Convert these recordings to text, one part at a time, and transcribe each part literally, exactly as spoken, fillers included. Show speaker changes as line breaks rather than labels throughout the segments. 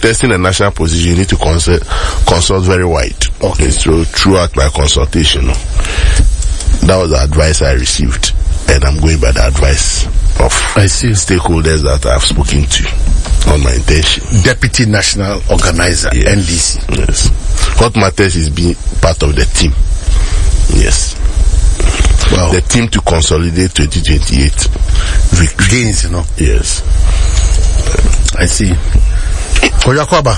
testing a national position, you need to consult consult very wide.
Okay.
So throughout my consultation, that was the advice I received, and I'm going by the advice of
I see.
stakeholders that I've spoken to on my intention.
Deputy National Organizer,
Yes.
N D C.
Yes. What matters is being part of the team. Yes.
Wow.
The team to consolidate twenty twenty-eight victory.
Gains, you know.
Yes.
I see. Koyakwaba,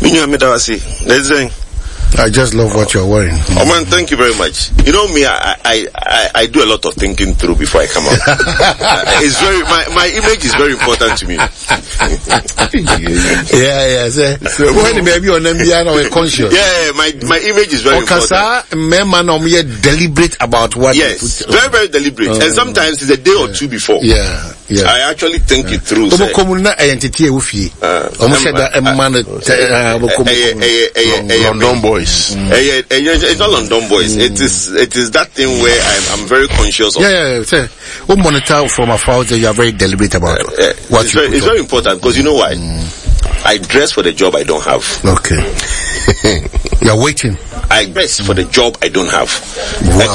I just love what you're wearing.
Oh man, thank you very much. You know me, I I, I, I do a lot of thinking through before I come out. uh, it's very my, my image is very important to me.
yeah, yeah. So, so when maybe on M B A now we're conscious.
Yeah, my my image is very important.
Man, um, deliberate about what.
Yes, very very deliberate, um, and sometimes it's a day or two before.
Yeah, yeah.
I actually think yeah. it through.
Omo komuna identity ufi. Omo sheda emman
London boys.
Mm. Uh, yeah, it's not London boys. Mm. It is it is that thing where I'm, I'm very conscious of.
Yeah, yeah, yeah. We monitor from afar. You are very deliberate about
uh, uh,
what
it's
you
very, It's very important because you know why? Mm. I dress for the job I don't have.
Okay. You're waiting.
I dress for the job I don't have.
Wow.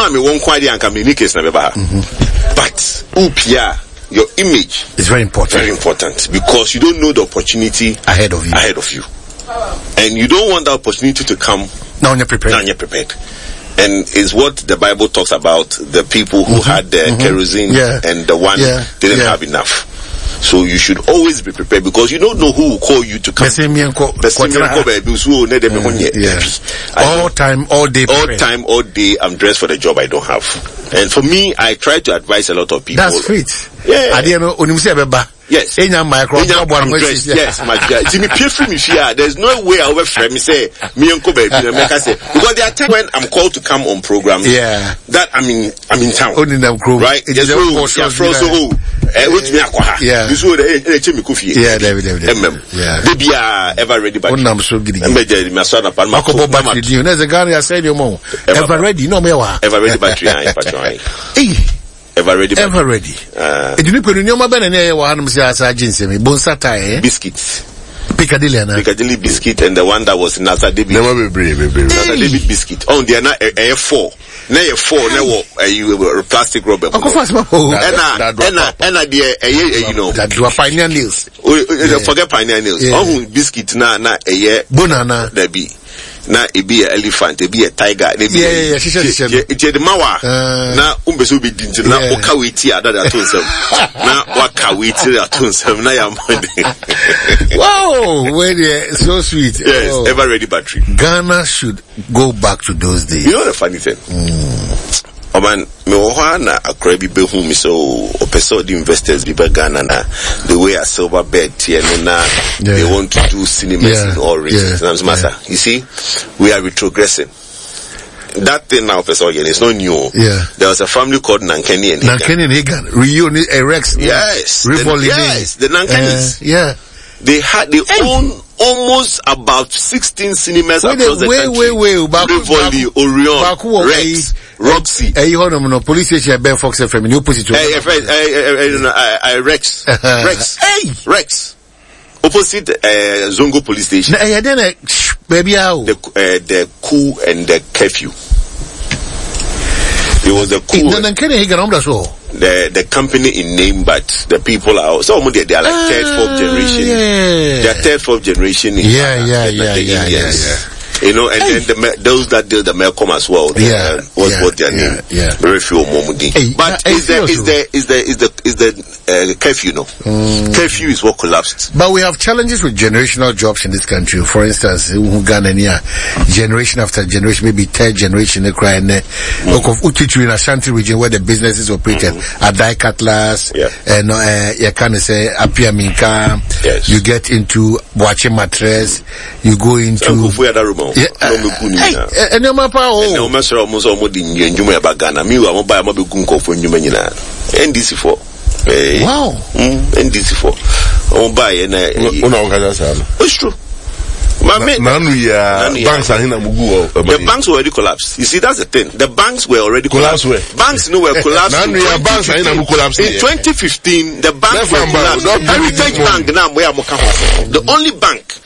But upia, your image
is very important.
Very important because you don't know the opportunity
ahead of you.
Ahead of you. And you don't want the opportunity to come.
Now you're prepared.
Now you're prepared. And is what the Bible talks about, the people who mm-hmm. had the mm-hmm. kerosene
yeah.
and the one
yeah.
didn't
yeah.
have enough. So you should always be prepared because you don't know who will call you to come.
Yeah. All time, all day.
All time, all day, I'm dressed for the job I don't have. And for me, I try to advise a lot of people.
That's sweet.
Yeah.
Yes.
Yes, my God. See me pay for me here. There's no way I will frame me say me uncle baby make I say because there are times when I'm called to come on program.
Yeah.
That I'm in I'm in town.
Only them crew.
Right? Yes, so yeah, so eh which me akwa.
Yeah.
You so the eh chemi kofi.
Yeah, David David.
Yeah. Baby are ever ready but.
Onam so gidi.
Embeje me so na pan ma.
Akobo battery di. Na ze Ghana said you mo. Ever ready no me wa.
Ever ready battery ai patron.
Eh.
Ever ready.
Ever ready.
Uh,
you need to know my banana here. One say as a jeans me. Bonsata eh.
Biscuits.
Piccadilly na.
Piccadilly biscuit and the one that was in Nasa David.
Never be brave, be brave.
Nasa David biscuit. Oh, they are not a four. Na a four. Na what? You plastic rubber.
Uncle Fast ma.
Ena ena ena the eh you know.
That do pioneer nails.
Forget pioneer nails. Oh, biscuit na na eh.
Banana.
There be. Na e be a elephant, e be a tiger, e be
yeah, yeah, yeah, she said, she said.
It's the mawa. Na umbeso be dinti na waka weti ada da tonsem. Na waka weti da tonsem na ya money.
Wow, wait, so sweet.
Yes, oh. Ever ready battery.
Ghana should go back to those days.
You know the funny thing? Mm. Oh man, me oha na akra bi be hu mi so opeso the investors bi be Ghana na the way a silver bed here no na yeah. They want to do cinemas yeah. in all regions. Yeah. Master, yeah. You see, we are retrogressing. That thing now, Professor again, it's not new.
Yeah.
There was a family called Nankeni and Hagan.
Nankeni and Hagan. Rio Rex.
Yes.
Rivoli.
Yes. The Nankenis.
Uh, yeah.
They had their hey. own almost about sixteen cinemas wait, across the
wait,
country.
Wait, wait, wait.
Rivoli, Orion, Rex, Roxy.
Hey, you heard no police station Ben Fox F M in opposite to.
Hey, hey, Rex. Rex. Hey, Rex. Opposite uh, Zongo police station.
Hey, then uh, baby how
the uh, the coup and the curfew. It was a coup. The the company in name, but the people are some of them they are like uh, third, fourth generation.
Yeah.
They are third, fourth generation. In
yeah,
Ghana,
yeah,
the,
yeah,
the
yeah,
Indians.
yeah, yeah.
You know, and hey. then the, those that did the Malcolm as well. They,
yeah,
uh, what
yeah,
what their
yeah,
name?
Yeah.
Very few Momudi.
Hey,
but
hey,
is, there, is, there, is there is the is the uh, curfew? No, mm. curfew is what collapsed.
But we have challenges with generational jobs in this country. For instance, Ghana, generation after generation, maybe third generation, they cry in Utitu in Ashanti region where the businesses operated. Mm-hmm. Adai Cutlass,
yeah.
and uh, you can say Apia Minka.
Yes.
You get into Boache Mattress. You go into.
Yeah.
Hey, and your mapa oh.
And no master almost almost in Yuma Bagana. Me, I won't buy a mobile gunko for Numania. N D C four.
Wow.
N D C four. I won't buy an. It's true.
Banks are in
the banks already collapsed. You see, that's the thing. The banks were already collapsed.
collapsed.
Banks no were collapsed. In twenty fifteen, the banks were collapsed. Heritage Bank now, where I'm the only bank